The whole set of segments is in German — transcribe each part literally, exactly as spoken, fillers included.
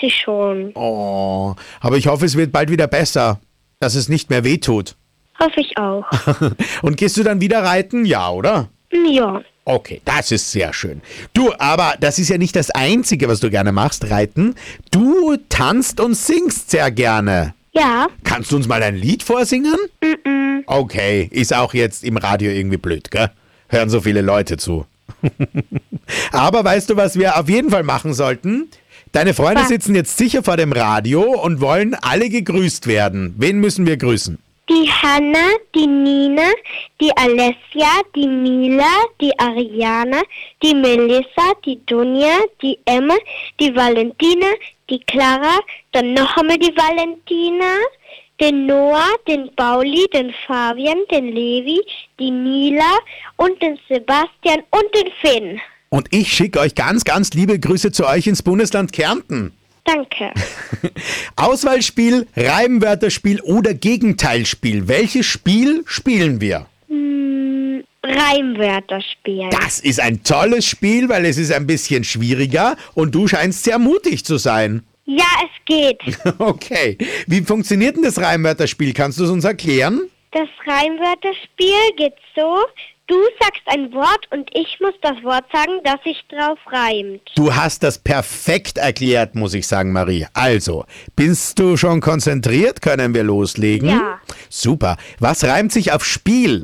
ich schon. Oh, aber ich hoffe, es wird bald wieder besser, dass es nicht mehr wehtut. Hoffe ich auch. Und gehst du dann wieder reiten? Ja, oder? Ja. Okay, das ist sehr schön. Du, aber das ist ja nicht das Einzige, was du gerne machst, reiten. Du tanzt und singst sehr gerne. Ja. Kannst du uns mal ein Lied vorsingen? Mm-mm. Okay, ist auch jetzt im Radio irgendwie blöd, gell? Hören so viele Leute zu. Aber weißt du, was wir auf jeden Fall machen sollten? Deine Freunde Was? sitzen jetzt sicher vor dem Radio und wollen alle gegrüßt werden. Wen müssen wir grüßen? Die Hanna, die Nina, die Alessia, die Mila, die Ariana, die Melissa, die Dunja, die Emma, die Valentina, die Clara, dann noch einmal die Valentina, den Noah, den Pauli, den Fabian, den Levi, die Nila und den Sebastian und den Finn. Und ich schicke euch ganz, ganz liebe Grüße zu euch ins Bundesland Kärnten. Danke. Auswahlspiel, Reimwörterspiel oder Gegenteilspiel. Welches Spiel spielen wir? Hm, Reimwörter spielen. Das ist ein tolles Spiel, weil es ist ein bisschen schwieriger und du scheinst sehr mutig zu sein. Ja, es geht. Okay. Wie funktioniert denn das Reimwörterspiel? Kannst du es uns erklären? Das Reimwörterspiel geht so, du sagst ein Wort und ich muss das Wort sagen, das sich drauf reimt. Du hast das perfekt erklärt, muss ich sagen, Marie. Also, bist du schon konzentriert? Können wir loslegen? Ja. Super. Was reimt sich auf Spiel?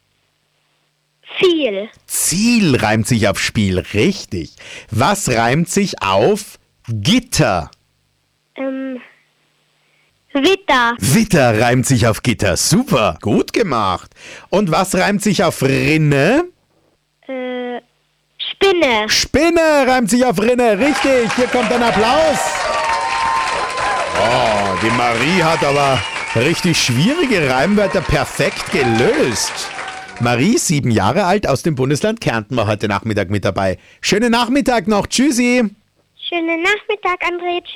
Viel. Ziel reimt sich auf Spiel, richtig. Was reimt sich auf Gitter? Ähm, Witter. Witter reimt sich auf Gitter. Super, gut gemacht. Und was reimt sich auf Rinne? Äh, Spinne. Spinne reimt sich auf Rinne. Richtig, hier kommt ein Applaus. Oh, die Marie hat aber richtig schwierige Reimwörter perfekt gelöst. Marie, sieben Jahre alt, aus dem Bundesland Kärnten, war heute Nachmittag mit dabei. Schönen Nachmittag noch. Tschüssi. Schönen Nachmittag, André. Tschüss.